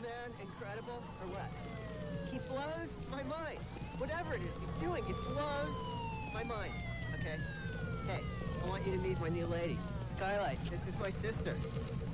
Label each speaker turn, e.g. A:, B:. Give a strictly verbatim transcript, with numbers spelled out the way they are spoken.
A: man incredible, or what? He blows my mind. Whatever it is he's doing, it blows my mind, okay? Hey, I want you to meet my new lady, Skylight. This is my sister.